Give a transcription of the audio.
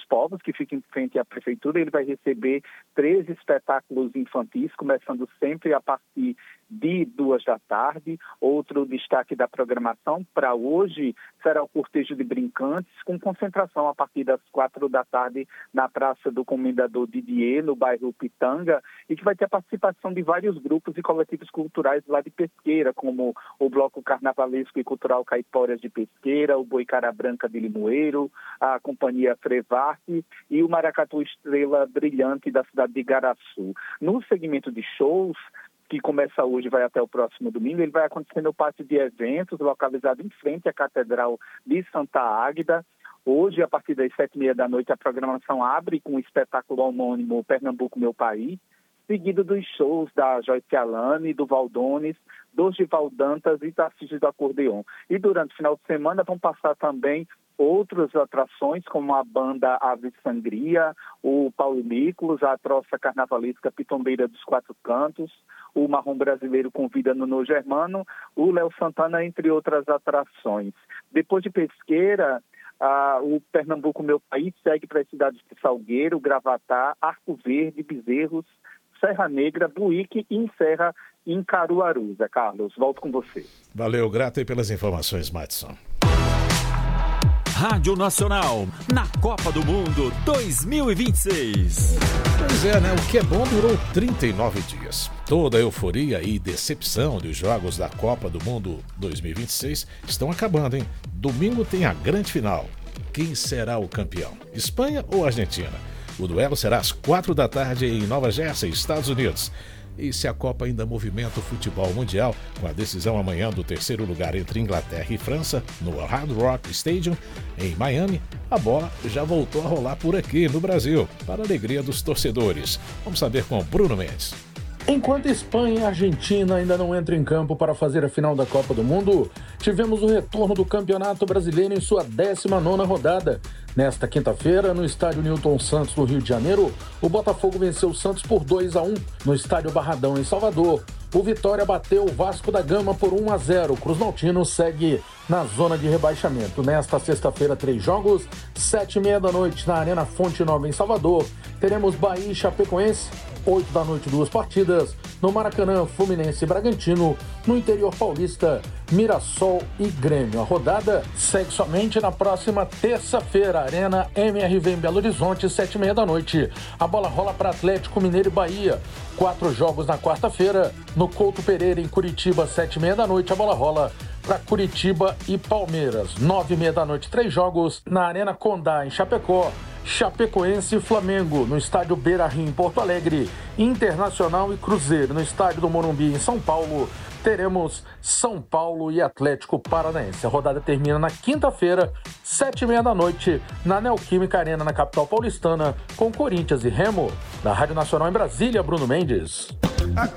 Povos, que fica em frente à Prefeitura. Ele vai receber 13 espetáculos infantis, começando sempre a partir de 14h. Outro destaque da programação para hoje será o cortejo de brincantes, com concentração a partir das 16h na Praça do Comendador Didier, no bairro Pitanga, e que vai ter a participação de vários grupos e coletivos culturais lá de Pesqueira, como o Bloco Carnavalesco e Cultural Caiporas de Pesqueira, o Boi Cara Branca de Limoeiro, a Companhia Frevarte e o Maracatu Estrela Brilhante da cidade de Igaraçu. No segmento de shows, que começa hoje e vai até o próximo domingo, ele vai acontecer no pátio de eventos, localizado em frente à Catedral de Santa Águida. Hoje, a partir das 19h30, a programação abre com o espetáculo homônimo Pernambuco, Meu País, seguido dos shows da Joyce Alane, do Valdones, Dorival Dantas e Tarcísio do Acordeon. E durante o final de semana vão passar também outras atrações, como a banda Ave Sangria, o Paulo Nicolas, a troça carnavalesca Pitombeira dos Quatro Cantos, o Marrom Brasileiro convida Nuno Germano, o Léo Santana, entre outras atrações. Depois de Pesqueira, o Pernambuco Meu País segue para as cidades de Salgueiro, Gravatá, Arco Verde, Bezerros, Serra Negra, Buíque e encerra em Caruaru. Zé Carlos, volto com você. Valeu, grato aí pelas informações, Madison. Rádio Nacional, na Copa do Mundo 2026. Pois é, né? O que é bom durou 39 dias. Toda a euforia e decepção dos jogos da Copa do Mundo 2026 estão acabando, hein? Domingo tem a grande final. Quem será o campeão? Espanha ou Argentina? O duelo será às 4h em Nova Jersey, Estados Unidos. E se a Copa ainda movimenta o futebol mundial, com a decisão amanhã do terceiro lugar entre Inglaterra e França, no Hard Rock Stadium, em Miami, a bola já voltou a rolar por aqui no Brasil, para a alegria dos torcedores. Vamos saber com Bruno Mendes. Enquanto Espanha e Argentina ainda não entram em campo para fazer a final da Copa do Mundo, tivemos o retorno do Campeonato Brasileiro em sua 19ª rodada. Nesta quinta-feira, no estádio Newton Santos, no Rio de Janeiro, o Botafogo venceu o Santos por 2-1. No estádio Barradão, em Salvador, o Vitória bateu o Vasco da Gama por 1-0. O Cruz Maltino segue na zona de rebaixamento. Nesta sexta-feira, 3 jogos, 19h30 na Arena Fonte Nova, em Salvador. Teremos Bahia e Chapecoense, 20h, 2 partidas. No Maracanã, Fluminense e Bragantino. No interior paulista, Mirassol e Grêmio. A rodada segue somente na próxima terça-feira. Arena MRV em Belo Horizonte, 19h30. A bola rola para Atlético Mineiro e Bahia. 4 jogos na quarta-feira. No Couto Pereira, em Curitiba, 19h30. A bola rola para Curitiba e Palmeiras. 21h30, 3 jogos na Arena Condá, em Chapecó. Chapecoense e Flamengo, no estádio Beira-Rio, em Porto Alegre. Internacional e Cruzeiro, no estádio do Morumbi, em São Paulo. Teremos São Paulo e Atlético Paranaense. A rodada termina na quinta-feira, 19h30, na Neoquímica Arena, na capital paulistana, com Corinthians e Remo. Da Rádio Nacional em Brasília, Bruno Mendes.